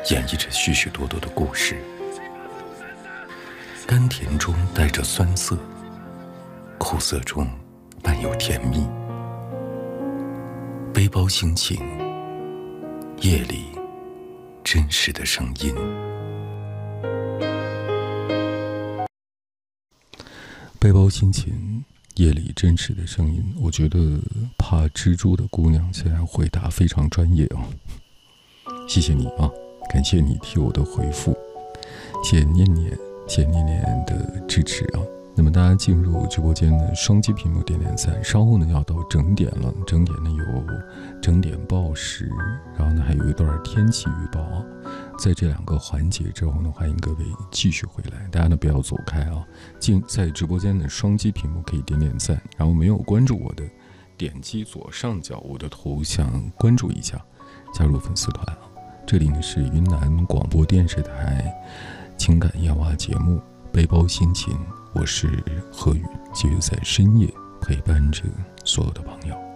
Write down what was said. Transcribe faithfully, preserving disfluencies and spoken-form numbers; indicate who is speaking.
Speaker 1: 演绎着许许多多的故事，甘甜中带着酸涩，苦涩中伴有甜蜜。背包心情，夜里真实的声音。背包心情，夜里真实的声音。我觉得怕蜘蛛的姑娘现在回答非常专业哦，谢谢你啊，感谢你替我的回复，谢谢念念，谢谢念念的支持啊。那么大家进入直播间的双击屏幕点点赞，稍后呢要到整点了，整点呢有整点报时，然后呢还有一段天气预报啊。在这两个环节之后呢，欢迎各位继续回来，大家呢不要走开啊。进在直播间的双击屏幕可以点点赞，然后没有关注我的，点击左上角我的头像关注一下，加入粉丝团啊。这里呢是云南广播电视台情感夜话节目背包心情，我是何宇，继续在深夜陪伴着所有的朋友。